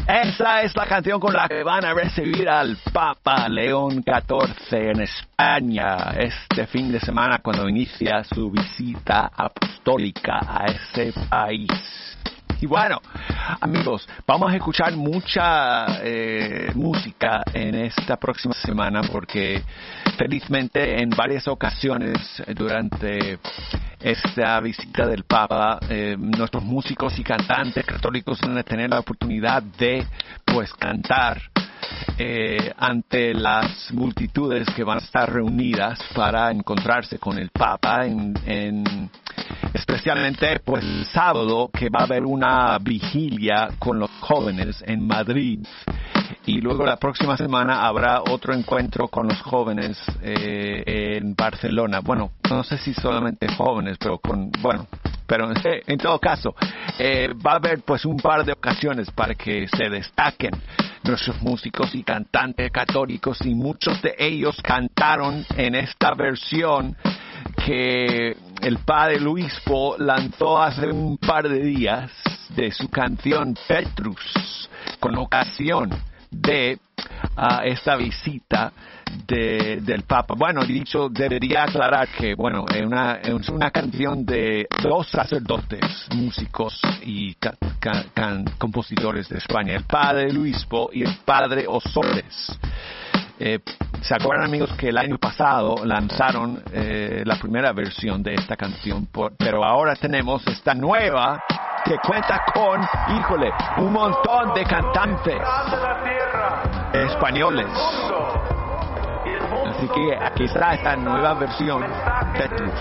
Esa es la canción con la que van a recibir al Papa León XIV en España este fin de semana cuando inicia su visita apostólica a ese país. Y bueno, amigos, vamos a escuchar mucha música en esta próxima semana porque felizmente en varias ocasiones durante esta visita del Papa, nuestros músicos y cantantes católicos van a tener la oportunidad de pues cantar ante las multitudes que van a estar reunidas para encontrarse con el Papa especialmente pues el sábado, que va a haber una vigilia con los jóvenes en Madrid, y luego la próxima semana habrá otro encuentro con los jóvenes en Barcelona. Bueno, no sé si solamente jóvenes, pero en todo caso va a haber pues un par de ocasiones para que se destaquen nuestros músicos y cantantes católicos, y muchos de ellos cantaron en esta versión que el padre Luispo lanzó hace un par de días de su canción Petrus, con ocasión de esta visita del Papa. Bueno, dicho, debería aclarar que, es una canción de dos sacerdotes, músicos y compositores de España, el padre Luispo y el padre Osores. ¿Se acuerdan, amigos, que el año pasado lanzaron la primera versión de esta canción? Pero ahora tenemos esta nueva que cuenta con, un montón de cantantes españoles. Así que aquí está esta nueva versión, Petrus.